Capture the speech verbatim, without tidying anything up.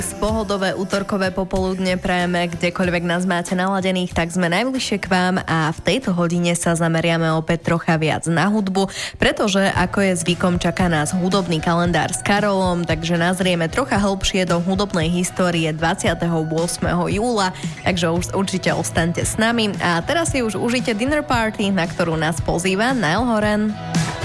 Pohodové útorkové popoludne prajeme, kdekoľvek nás máte naladených, tak sme najbližšie k vám a v tejto hodine sa zameriame opäť trocha viac na hudbu, pretože ako je zvykom, čaká nás hudobný kalendár s Karolom, takže nazrieme trocha hlbšie do hudobnej histórie dvadsiateho ôsmeho júla, takže už určite ostaňte s nami a teraz si už užite dinner party, na ktorú nás pozýva Niall Horan.